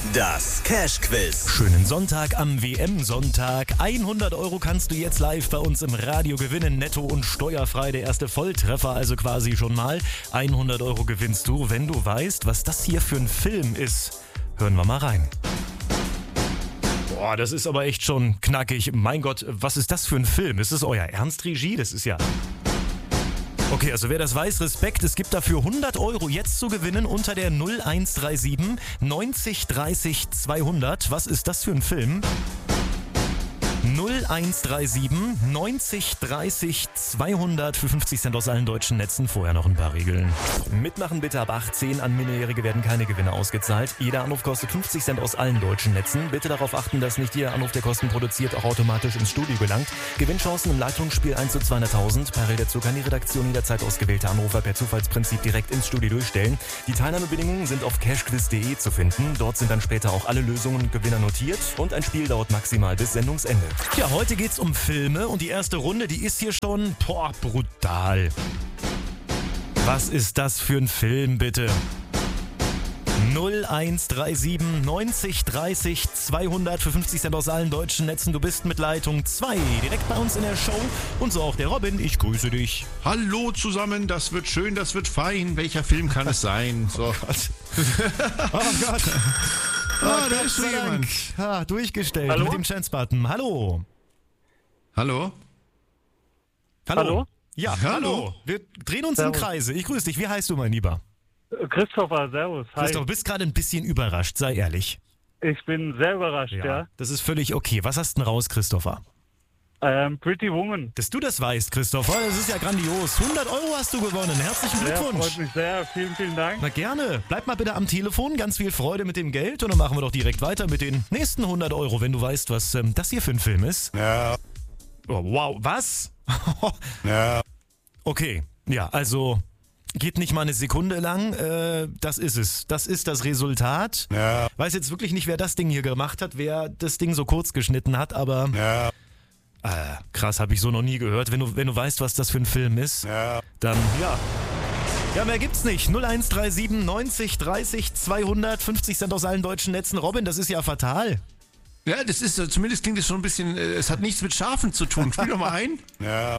Das Cash-Quiz. Schönen Sonntag am WM-Sonntag. 100 € kannst du jetzt live bei uns im Radio gewinnen. Netto und steuerfrei. Der erste Volltreffer also quasi schon mal. 100 € gewinnst du, wenn du weißt, was das hier für ein Film ist. Hören wir mal rein. Boah, das ist aber echt schon knackig. Mein Gott, was ist das für ein Film? Ist es euer Ernst, Regie? Das ist ja... Okay, also wer das weiß, Respekt. Es gibt dafür 100 € jetzt zu gewinnen unter der 0137 90 30 200. Was ist das für ein Film? 0137 90 30 200 für 50 Cent aus allen deutschen Netzen. Vorher noch ein paar Regeln. Mitmachen bitte ab 18. An Minderjährige werden keine Gewinne ausgezahlt. Jeder Anruf kostet 50 Cent aus allen deutschen Netzen. Bitte darauf achten, dass nicht jeder Anruf, der Kosten produziert, auch automatisch ins Studio gelangt. Gewinnchancen im Leitungsspiel 1 zu 200.000. Parallel dazu kann die Redaktion jederzeit ausgewählte Anrufer per Zufallsprinzip direkt ins Studio durchstellen. Die Teilnahmebedingungen sind auf cashquiz.de zu finden. Dort sind dann später auch alle Lösungen und Gewinner notiert. Und ein Spiel dauert maximal bis Sendungsende. Ja, heute geht's um Filme und die erste Runde, die ist hier schon, brutal. Was ist das für ein Film, bitte? 0137 90 30 200 für 50 Cent aus allen deutschen Netzen. Du bist mit Leitung 2 direkt bei uns in der Show. Und so auch der Robin, ich grüße dich. Hallo zusammen, das wird schön, das wird fein. Welcher Film kann es sein? So. Oh Gott. Da ist jemand. Durchgestellt. Hallo? Mit dem Chance-Button. Hallo. Hallo? Hallo? Ja, Hallo. hallo. Wir drehen uns Servus. im Kreise. Ich grüße dich. Wie heißt du, mein Lieber? Christopher, servus. Hi. Christoph, du bist gerade ein bisschen überrascht, sei ehrlich. Ich bin sehr überrascht, ja. Das ist völlig okay. Was hast du denn raus, Christopher? Pretty Woman. Dass du das weißt, Christopher, das ist ja grandios. 100 € hast du gewonnen. Herzlichen Ja, Glückwunsch. freut mich sehr. Vielen, vielen Dank. Na gerne. Bleib mal bitte am Telefon. Ganz viel Freude mit dem Geld. Und dann machen wir doch direkt weiter mit den nächsten 100 €, wenn du weißt, was das hier für ein Film ist. Ja. Oh, wow, was? Ja. Okay, ja, also geht nicht mal eine Sekunde lang. Das ist es. Das ist das Resultat. Ja. Weiß jetzt wirklich nicht, wer das Ding hier gemacht hat, wer das Ding so kurz geschnitten hat, aber Ja. krass, habe ich so noch nie gehört. Wenn du weißt, was das für ein Film ist, Ja. dann ja. Ja, mehr gibt's nicht. 0137 90 30 200 50 Cent aus allen deutschen Netzen. Robin, das ist ja fatal. Ja, das ist, zumindest klingt es schon ein bisschen, es hat nichts mit Schafen zu tun. Spiel doch mal ein. Ja.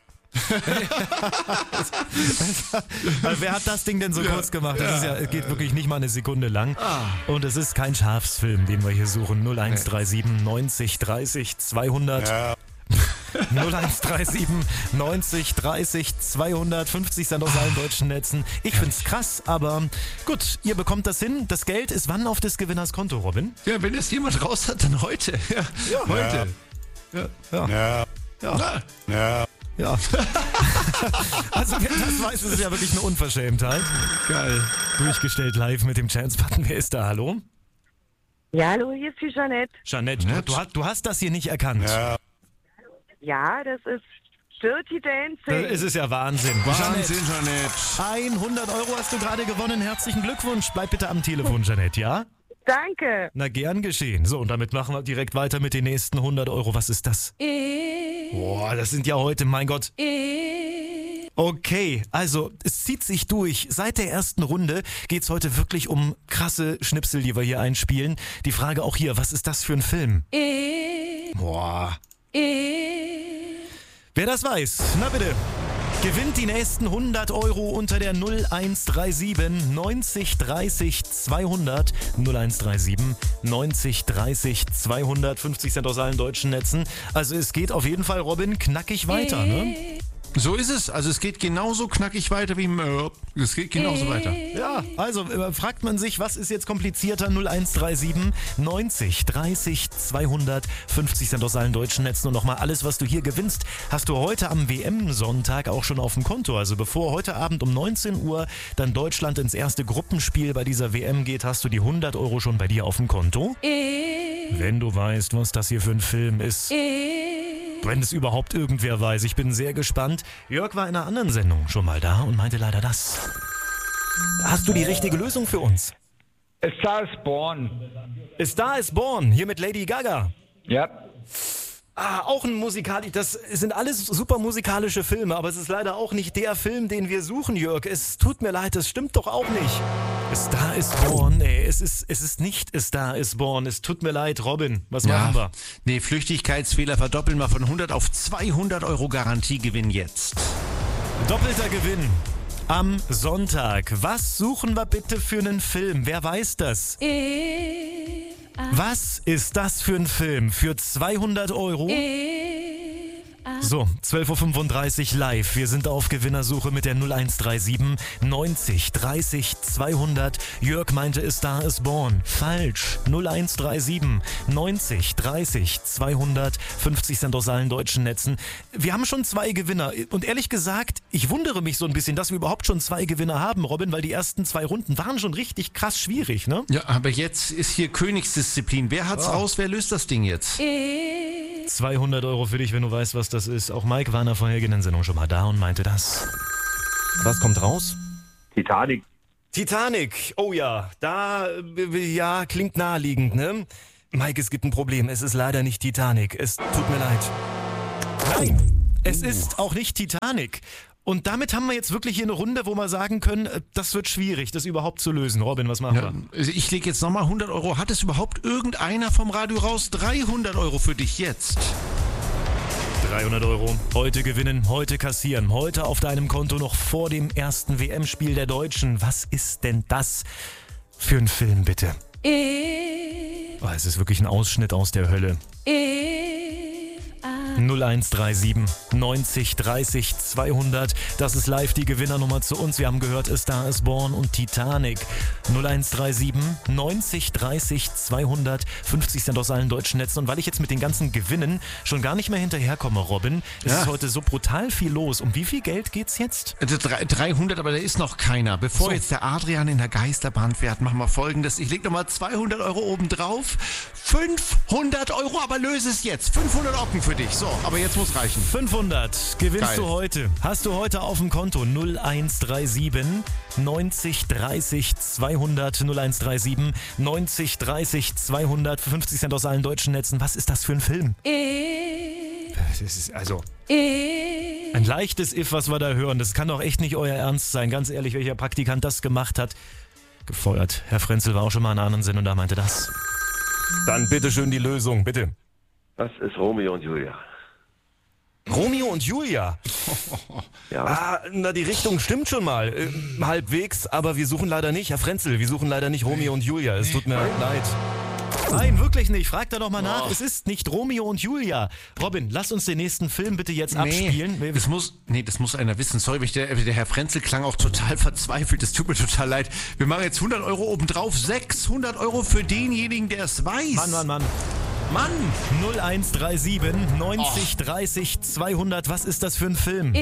Also, wer hat das Ding denn so kurz gemacht? Das ist ja, es geht wirklich nicht mal eine Sekunde lang. Und es ist kein Schafsfilm, den wir hier suchen. 0137 90 30 200. Ja. 0137 90 30 250 Cent aus allen deutschen Netzen. Ich find's krass, aber gut, ihr bekommt das hin. Das Geld ist wann auf des Gewinners Konto, Robin? Ja, wenn es jemand raus hat, dann heute. Ja, heute. Ja. Ja. Ja. Ja. Ja. Also wer das weiß, ist ja wirklich eine Unverschämtheit. Geil. Durchgestellt live mit dem Chance-Button. Wer ist da? Hallo? Ja, hallo, hier ist die Jeanette. Jeanette, du hast das hier nicht erkannt. Ja. Ja, das ist Dirty Dancing. Das ist ja Wahnsinn. Wahnsinn, Jeanette. 100 € hast du gerade gewonnen. Herzlichen Glückwunsch. Bleib bitte am Telefon, Jeanette, ja? Danke. Na, gern geschehen. So, und damit machen wir direkt weiter mit den nächsten 100 €. Was ist das? Boah, das sind ja heute, mein Gott. Okay, also es zieht sich durch. Seit der ersten Runde geht's heute wirklich um krasse Schnipsel, die wir hier einspielen. Die Frage auch hier, was ist das für ein Film? Boah. Wer das weiß, na bitte. Gewinnt die nächsten 100 € unter der 0137 90 30 200. 0137 90 30 200. 50 Cent aus allen deutschen Netzen. Also es geht auf jeden Fall, Robin, knackig weiter, ne? So ist es. Also es geht genauso knackig weiter wie es geht genauso weiter. Ja, also fragt man sich, was ist jetzt komplizierter? 0137 90 30 200. 50 Cent aus allen deutschen Netzen. Und nochmal, alles, was du hier gewinnst, hast du heute am WM-Sonntag auch schon auf dem Konto. Also bevor heute Abend um 19 Uhr dann Deutschland ins erste Gruppenspiel bei dieser WM geht, hast du die 100 € schon bei dir auf dem Konto. Wenn du weißt, was das hier für ein Film ist. Wenn es überhaupt irgendwer weiß. Ich bin sehr gespannt. Jörg war in einer anderen Sendung schon mal da und meinte leider das. Hast du die richtige Lösung für uns? A Star is Born. A Star is Born, hier mit Lady Gaga. Ja. Auch ein das sind alles super musikalische Filme, aber es ist leider auch nicht der Film, den wir suchen, Jörg. Es tut mir leid, das stimmt doch auch nicht. Star is Born. Nee, es ist nicht A Star is Born. Es tut mir leid, Robin. Was machen wir? Nee, Flüchtigkeitsfehler verdoppeln wir von 100 auf 200 Euro Garantiegewinn jetzt. Doppelter Gewinn am Sonntag. Was suchen wir bitte für einen Film? Wer weiß das? Was ist das für ein Film? Für 200 Euro? So, 12.35 Uhr live. Wir sind auf Gewinnersuche mit der 0137 90 30 200. Jörg meinte, A Star is Born. Falsch. 0137 90 30 200. 50 Cent aus allen deutschen Netzen. Wir haben schon 2 Gewinner. Und ehrlich gesagt, ich wundere mich so ein bisschen, dass wir überhaupt schon 2 Gewinner haben, Robin, weil die ersten 2 Runden waren schon richtig krass schwierig, ne? Ja, aber jetzt ist hier Königsdisziplin. Wer hat's raus? Wer löst das Ding jetzt? 200 Euro für dich, wenn du weißt, was das ist. Auch Mike war in der vorhergehenden Sendung schon mal da und meinte das. Was kommt raus? Titanic. Titanic. Oh ja, ja, klingt naheliegend, ne? Mike, es gibt ein Problem. Es ist leider nicht Titanic. Es tut mir leid. Nein, es ist auch nicht Titanic. Und damit haben wir jetzt wirklich hier eine Runde, wo wir sagen können, das wird schwierig, das überhaupt zu lösen. Robin, was machen wir? Ich lege jetzt nochmal 100 Euro. Hat es überhaupt irgendeiner vom Radio raus? 300 Euro für dich jetzt. 300 Euro. Heute gewinnen, heute kassieren. Heute auf deinem Konto noch vor dem ersten WM-Spiel der Deutschen. Was ist denn das für ein Film, bitte? Oh, es ist wirklich ein Ausschnitt aus der Hölle. 0137 90 30 200. Das ist live die Gewinnernummer zu uns. Wir haben gehört, A Star is Born und Titanic. 0137 90 30 200. 50 Cent aus allen deutschen Netzen. Und weil ich jetzt mit den ganzen Gewinnen schon gar nicht mehr hinterherkomme, Robin, ist heute so brutal viel los. Um wie viel Geld geht's jetzt? 300, aber da ist noch keiner. Bevor jetzt der Adrian in der Geisterbahn fährt, machen wir Folgendes. Ich lege nochmal 200 Euro oben drauf. 500 Euro, aber löse es jetzt. 500 Ocken für dich. So, aber jetzt muss reichen. 500 gewinnst Geil. du heute. Hast du heute auf dem Konto 0137 90 30 200 0137 90 30 200 für 50 Cent aus allen deutschen Netzen. Was ist das für ein Film? Das ist also ein leichtes If, was wir da hören. Das kann doch echt nicht euer Ernst sein. Ganz ehrlich, welcher Praktikant das gemacht hat, gefeuert. Herr Frenzel war auch schon mal in einer anderen Sendung und da meinte das. Dann bitteschön die Lösung, bitte. Das ist Romeo und Julia. Romeo und Julia? Ja. Na, die Richtung stimmt schon mal. Halbwegs, aber wir suchen leider nicht. Herr Frenzel, wir suchen leider nicht Romeo und Julia. Es tut mir leid. Nein, wirklich nicht. Frag da doch mal nach. Es ist nicht Romeo und Julia. Robin, lass uns den nächsten Film bitte jetzt abspielen. Das muss einer wissen. Sorry, der Herr Frenzel klang auch total verzweifelt. Das tut mir total leid. Wir machen jetzt 100 Euro obendrauf. 600 Euro für denjenigen, der es weiß. Mann! 0137 90 30 200. Was ist das für ein Film?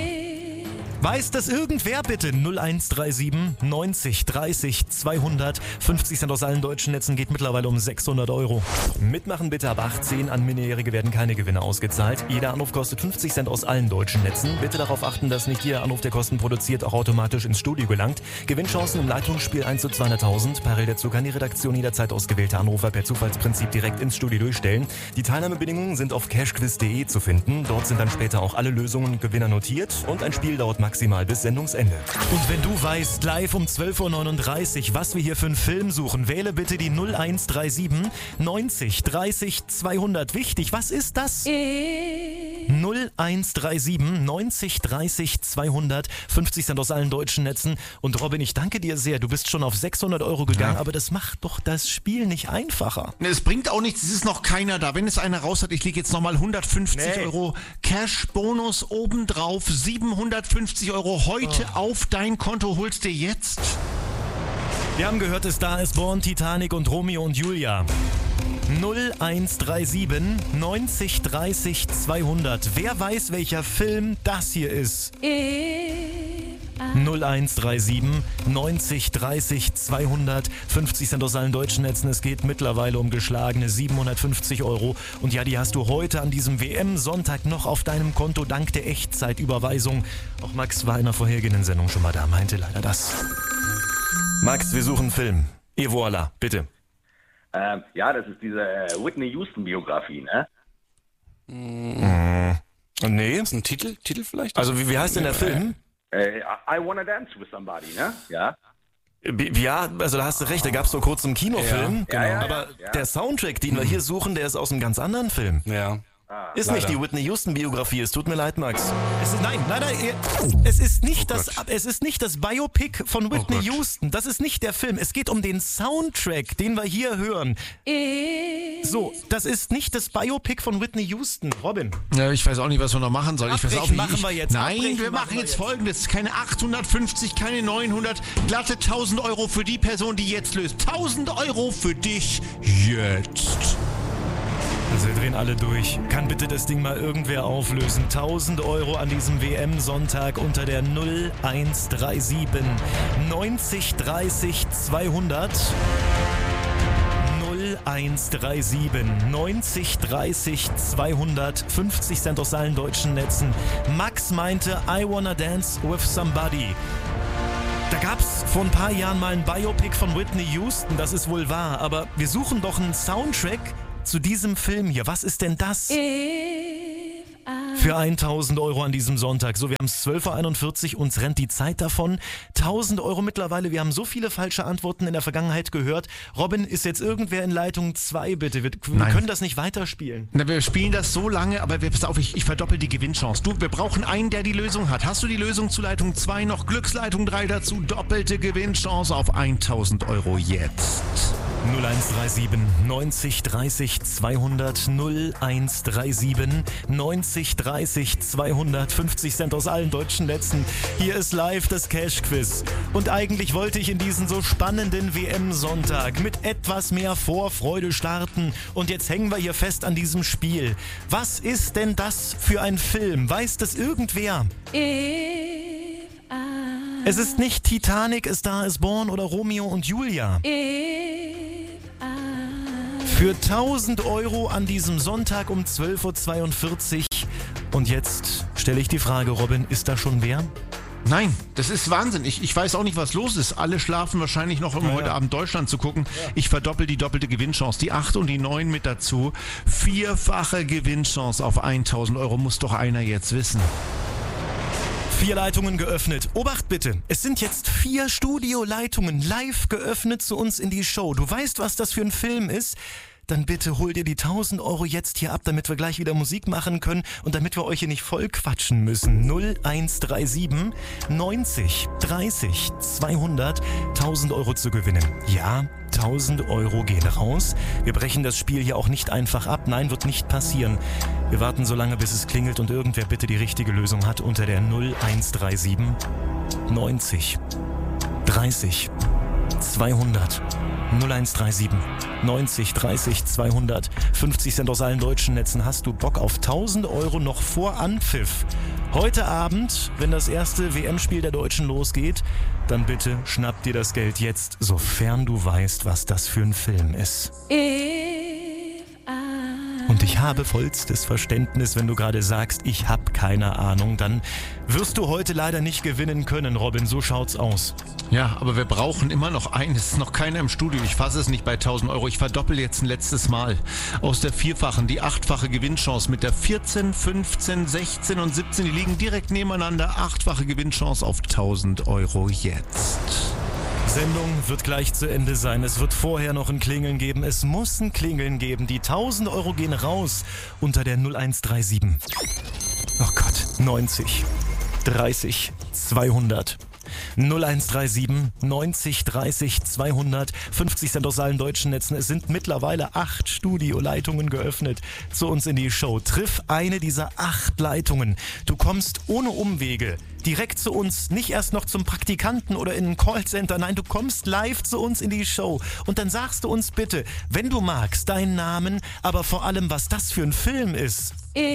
Weiß das irgendwer bitte? 0137 90 30 200. 50 Cent aus allen deutschen Netzen geht mittlerweile um 600 Euro. Mitmachen bitte ab 18. An Minderjährige werden keine Gewinne ausgezahlt. Jeder Anruf kostet 50 Cent aus allen deutschen Netzen. Bitte darauf achten, dass nicht jeder Anruf, der Kosten produziert, auch automatisch ins Studio gelangt. Gewinnchancen im Leitungsspiel 1 zu 200.000. Parallel dazu kann die Redaktion jederzeit ausgewählte Anrufer per Zufallsprinzip direkt ins Studio durchstellen. Die Teilnahmebedingungen sind auf cashquiz.de zu finden. Dort sind dann später auch alle Lösungen und Gewinner notiert. Und ein Spiel dauert maximal bis Sendungsende. Und wenn du weißt, live um 12.39 Uhr, was wir hier für einen Film suchen, wähle bitte die 0137 90 30 200. Wichtig, was ist das? 0137 90 30 200. 50 Cent aus allen deutschen Netzen. Und Robin, ich danke dir sehr. Du bist schon auf 600 Euro gegangen, aber das macht doch das Spiel nicht einfacher. Es bringt auch nichts, es ist noch keiner da. Wenn es einer raus hat, ich lege jetzt nochmal 150 Euro Cash-Bonus obendrauf. 750 Euro heute auf dein Konto. Holst dir jetzt. Wir haben gehört, A Star is Born, Titanic und Romeo und Julia. 0137 90 30 200. Wer weiß, welcher Film das hier ist? 0137 90 30 200. 50 Cent aus allen deutschen Netzen. Es geht mittlerweile um geschlagene 750 Euro. Und ja, die hast du heute an diesem WM-Sonntag noch auf deinem Konto dank der Echtzeitüberweisung. Auch Max war in der vorhergehenden Sendung schon mal da, meinte leider das. Max, wir suchen einen Film. Et voilà, bitte. Ja, das ist diese Whitney Houston-Biografie, ne? Nee. Ist ein Titel vielleicht? Also wie heißt denn der Film? I Wanna Dance with Somebody, ne? Ja. Ja, also da hast du recht, da gab es vor kurzem einen Kinofilm, Ja, ja, aber ja. der Soundtrack, den wir hier suchen, der ist aus einem ganz anderen Film. Ja. Ist nicht die Whitney Houston Biografie, es tut mir leid, Max. Nein, es ist nicht das Biopic von Whitney Houston, das ist nicht der Film, es geht um den Soundtrack, den wir hier hören. So, das ist nicht das Biopic von Whitney Houston, Robin. Ja, ich weiß auch nicht, was wir noch machen sollen. Abbrechen machen wir jetzt. Nein, Abbrechen wir machen machen wir jetzt jetzt. Folgendes. Keine 850, keine 900, glatte 1000 Euro für die Person, die jetzt löst. 1000 Euro für dich jetzt. Also wir drehen alle durch. Kann bitte das Ding mal irgendwer auflösen? 1000 Euro an diesem WM-Sonntag unter der 0137 90 30 200. 0137 90 30 200. 50 Cent aus allen deutschen Netzen. Max meinte, I wanna dance with somebody. Da gab's vor ein paar Jahren mal ein Biopic von Whitney Houston, das ist wohl wahr, aber wir suchen doch einen Soundtrack zu diesem Film hier. Was ist denn das? Für 1000 Euro an diesem Sonntag. So, wir haben es 12.41 Uhr, uns rennt die Zeit davon. 1000 Euro mittlerweile, wir haben so viele falsche Antworten in der Vergangenheit gehört. Robin, ist jetzt irgendwer in Leitung 2, bitte? Wir können das nicht weiterspielen. Na, wir spielen das so lange, aber pass auf, ich verdoppel die Gewinnchance. Wir brauchen einen, der die Lösung hat. Hast du die Lösung zu Leitung 2 noch? Glücksleitung 3 dazu, doppelte Gewinnchance auf 1000 Euro jetzt. 0137 90 30 200 0137 90 30 200 50 Cent aus allen deutschen Netzen. Hier ist live das Cash-Quiz. Und eigentlich wollte ich in diesen so spannenden WM-Sonntag mit etwas mehr Vorfreude starten. Und jetzt hängen wir hier fest an diesem Spiel. Was ist denn das für ein Film? Weiß das irgendwer? Es ist nicht Titanic, A Star is Born oder Romeo und Julia. Für 1000 Euro an diesem Sonntag um 12.42 Uhr. Und jetzt stelle ich die Frage, Robin, ist da schon wer? Nein, das ist Wahnsinn. Ich weiß auch nicht, was los ist. Alle schlafen wahrscheinlich noch, um heute Abend Deutschland zu gucken. Ich verdoppel die doppelte Gewinnchance. Die 8 und die 9 mit dazu. 4-fache Gewinnchance auf 1000 Euro muss doch einer jetzt wissen. 4 Leitungen geöffnet. Obacht bitte, es sind jetzt 4 Studioleitungen live geöffnet zu uns in die Show. Du weißt, was das für ein Film ist? Dann bitte hol dir die 1000 Euro jetzt hier ab, damit wir gleich wieder Musik machen können und damit wir euch hier nicht voll quatschen müssen. 0137 90 30 200, 1000 Euro zu gewinnen. Ja, 1000 Euro gehen raus. Wir brechen das Spiel hier auch nicht einfach ab. Nein, wird nicht passieren. Wir warten so lange, bis es klingelt und irgendwer bitte die richtige Lösung hat unter der 0137 90 30 200. 0137 90 30 200. 50 Cent aus allen deutschen Netzen. Hast du Bock auf 1000 Euro noch vor Anpfiff? Heute Abend, wenn das erste WM-Spiel der Deutschen losgeht, dann bitte schnapp dir das Geld jetzt, sofern du weißt, was das für ein Film ist. Und ich habe vollstes Verständnis, wenn du gerade sagst, ich habe keine Ahnung, dann wirst du heute leider nicht gewinnen können, Robin, so schaut's aus. Ja, aber wir brauchen immer noch einen. Es ist noch keiner im Studio. Ich fasse es nicht bei 1000 Euro. Ich verdoppel jetzt ein letztes Mal. Aus der 4-fachen, die 8-fache Gewinnchance mit der 14, 15, 16 und 17. Die liegen direkt nebeneinander. 8-fache Gewinnchance auf 1000 Euro jetzt. Sendung wird gleich zu Ende sein. Es wird vorher noch ein Klingeln geben. Es muss ein Klingeln geben. Die 1000 Euro gehen raus unter der 0137. Oh Gott, 90 30 200. 0137 90 30 200. 50 Cent aus allen deutschen Netzen. Es sind mittlerweile 8 Studioleitungen geöffnet zu uns in die Show. Triff eine dieser 8 Leitungen. Du kommst ohne Umwege direkt zu uns, nicht erst noch zum Praktikanten oder in ein Callcenter. Nein, du kommst live zu uns in die Show. Und dann sagst du uns bitte, wenn du magst, deinen Namen, aber vor allem, was das für ein Film ist.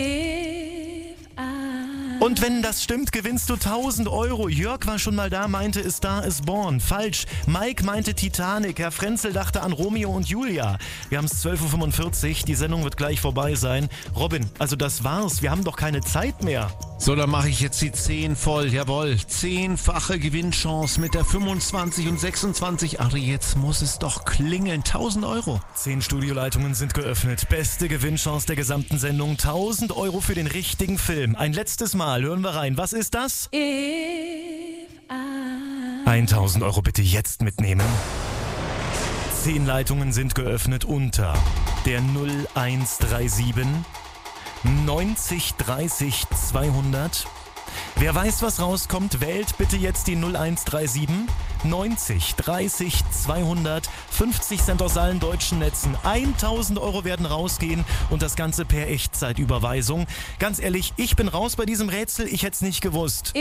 Und wenn das stimmt, gewinnst du 1000 Euro. Jörg war schon mal da, meinte A Star is Born. Falsch. Mike meinte Titanic. Herr Frenzel dachte an Romeo und Julia. Wir haben es 12.45 Uhr. Die Sendung wird gleich vorbei sein. Robin, also das war's. Wir haben doch keine Zeit mehr. So, dann mache ich jetzt die 10 voll. Jawohl. 10-fache Gewinnchance mit der 25 und 26. Ach, jetzt muss es doch klingeln. 1000 Euro. 10 Studioleitungen sind geöffnet. Beste Gewinnchance der gesamten Sendung. 1000 Euro für den richtigen Film. Ein letztes Mal. Hören wir rein. Was ist das? I 1.000 Euro bitte jetzt mitnehmen. 10 Leitungen sind geöffnet unter der 0137 90 30 200. Wer weiß, was rauskommt, wählt bitte jetzt die 0137 90 30 200. 50 Cent aus allen deutschen Netzen. 1.000 Euro werden rausgehen und das Ganze per Echtzeitüberweisung. Ganz ehrlich, ich bin raus bei diesem Rätsel, ich hätte es nicht gewusst.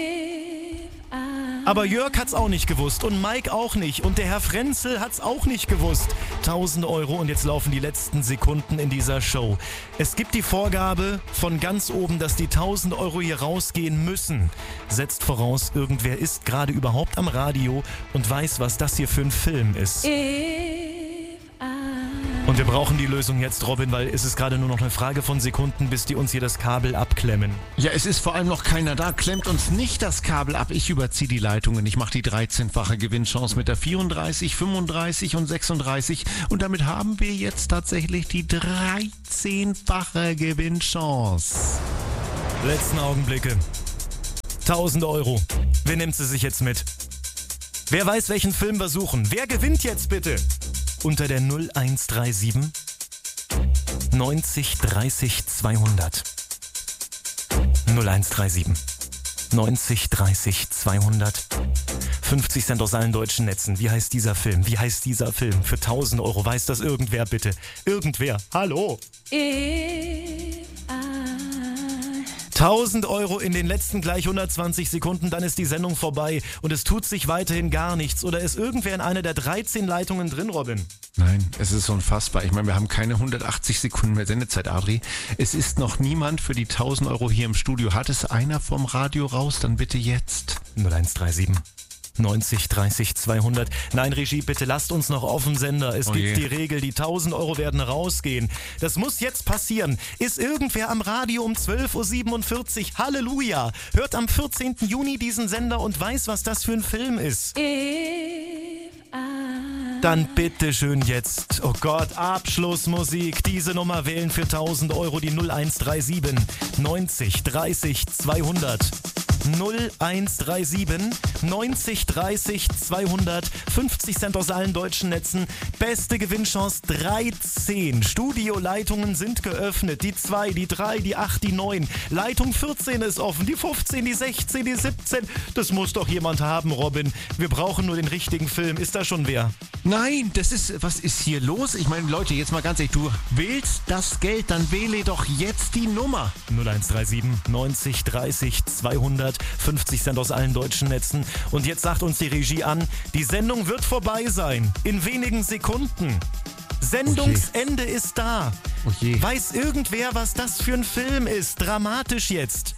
Aber Jörg hat's auch nicht gewusst und Mike auch nicht und der Herr Frenzel hat's auch nicht gewusst. 1.000 Euro und jetzt laufen die letzten Sekunden in dieser Show. Es gibt die Vorgabe von ganz oben, dass die 1.000 Euro hier rausgehen müssen. Setzt voraus, irgendwer ist gerade überhaupt am Radio und weiß, was das hier für ein Film ist. Und wir brauchen die Lösung jetzt, Robin, weil es ist gerade nur noch eine Frage von Sekunden, bis die uns hier das Kabel abklemmen. Ja, es ist vor allem noch keiner da. Klemmt uns nicht das Kabel ab. Ich überziehe die Leitungen. Ich mache die 13-fache Gewinnchance mit der 34, 35 und 36. Und damit haben wir jetzt tatsächlich die 13-fache Gewinnchance. Letzten Augenblicke. 1.000 Euro. Wer nimmt sie sich jetzt mit? Wer weiß, welchen Film wir suchen? Wer gewinnt jetzt bitte? Unter der 0137 90 30 200. 0137 90 30 200. 50 Cent aus allen deutschen Netzen. Wie heißt dieser Film? Wie heißt dieser Film? Für 1.000 Euro. Weiß das irgendwer bitte? Irgendwer. Hallo? 1.000 Euro in den letzten gleich 120 Sekunden, dann ist die Sendung vorbei und es tut sich weiterhin gar nichts. Oder ist irgendwer in einer der 13 Leitungen drin, Robin? Nein, es ist unfassbar. Ich meine, wir haben keine 180 Sekunden mehr Sendezeit, Adri. Es ist noch niemand für die 1.000 Euro hier im Studio. Hat es einer vom Radio raus? Dann bitte jetzt. 0137 90 30 200. Nein, Regie, bitte lasst uns noch auf dem Sender. Es gibt die Regel, die 1.000 Euro werden rausgehen. Das muss jetzt passieren. Ist irgendwer am Radio um 12.47 Uhr? Halleluja! Hört am 14. Juni diesen Sender und weiß, was das für ein Film ist. Dann bitte schön jetzt. Oh Gott, Abschlussmusik. Diese Nummer wählen für 1.000 Euro die 0137 90 30 200. 0137 90 30 200. 50 Cent aus allen deutschen Netzen. Beste Gewinnchance 13. Studioleitungen sind geöffnet. Die 2, die 3, die 8, die 9. Leitung 14 ist offen. Die 15, die 16, die 17. Das muss doch jemand haben, Robin. Wir brauchen nur den richtigen Film. Ist da schon wer? Nein, was ist hier los? Ich meine, Leute, jetzt mal ganz ehrlich, du wählst das Geld, dann wähle doch jetzt die Nummer. 0137 90 30 200. 50 Cent aus allen deutschen Netzen. Und jetzt sagt uns die Regie an, die Sendung wird vorbei sein. In wenigen Sekunden. Sendungsende ist da. Weiß irgendwer, was das für ein Film ist? Dramatisch jetzt.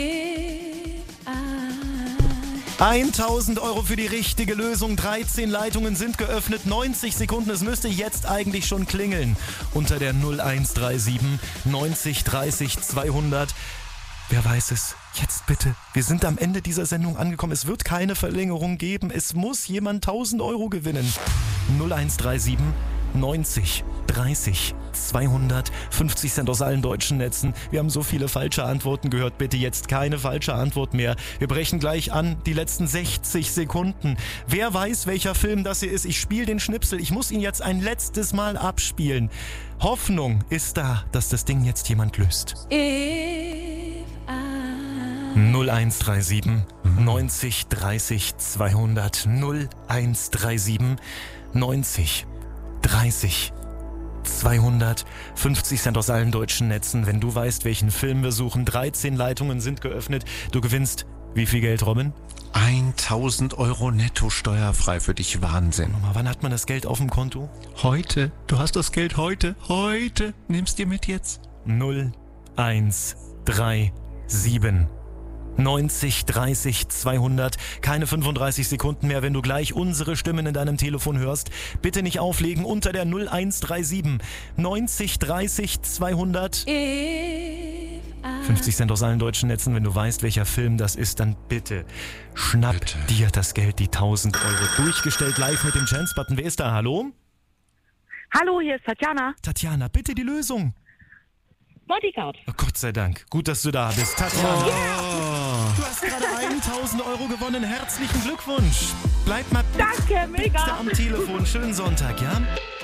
1.000 Euro für die richtige Lösung. 13 Leitungen sind geöffnet. 90 Sekunden. Es müsste jetzt eigentlich schon klingeln. Unter der 0137 90 30 200. Wer weiß es? Jetzt bitte. Wir sind am Ende dieser Sendung angekommen. Es wird keine Verlängerung geben. Es muss jemand 1.000 Euro gewinnen. 0137 90 30 200. 50 Cent aus allen deutschen Netzen. Wir haben so viele falsche Antworten gehört. Bitte jetzt keine falsche Antwort mehr. Wir brechen gleich an. Die letzten 60 Sekunden. Wer weiß, welcher Film das hier ist? Ich spiele den Schnipsel. Ich muss ihn jetzt ein letztes Mal abspielen. Hoffnung ist da, dass das Ding jetzt jemand löst. 0137 90 30 200. 0137 90 30 200. 50 Cent aus allen deutschen Netzen. Wenn du weißt, welchen Film wir suchen, 13 Leitungen sind geöffnet. Du gewinnst wie viel Geld, Robin? 1.000 Euro netto steuerfrei für dich. Wahnsinn. Wann hat man das Geld auf dem Konto? Heute. Du hast das Geld heute. Heute. Nimmst dir mit jetzt. 0137 90 30 200. Keine 35 Sekunden mehr, wenn du gleich unsere Stimmen in deinem Telefon hörst. Bitte nicht auflegen unter der 0137 90 30 200. 50 Cent aus allen deutschen Netzen. Wenn du weißt, welcher Film das ist, dann bitte schnapp dir das Geld, die 1.000 Euro. Durchgestellt live mit dem Chance-Button. Wer ist da? Hallo? Hallo, hier ist Tatjana. Tatjana, bitte die Lösung. Bodyguard. Oh, Gott sei Dank. Gut, dass du da bist. Tatjana, du hast gerade 1.000 Euro gewonnen. Herzlichen Glückwunsch. Bleib mal Danke, mega. bitte am Telefon. Schönen Sonntag, ja?